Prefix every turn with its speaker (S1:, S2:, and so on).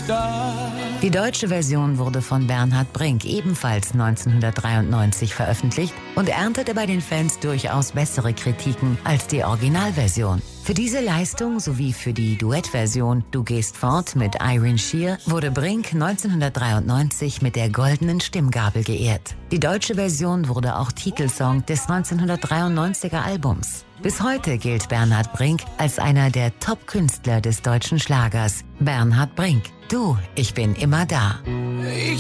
S1: stark.
S2: Die deutsche Version wurde von Bernhard Brink ebenfalls 1993 veröffentlicht und erntete bei den Fans durchaus bessere Kritiken als die Originalversion. Für diese Leistung sowie für die Duettversion Du gehst fort mit Irene Sheer wurde Brink 1993 mit der Goldenen Stimmgabel geehrt. Die deutsche Version wurde auch Titelsong des 1993er Albums. Bis heute gilt Bernhard Brink als einer der Top-Künstler des deutschen Schlagers. Bernhard Brink, du, ich bin immer da.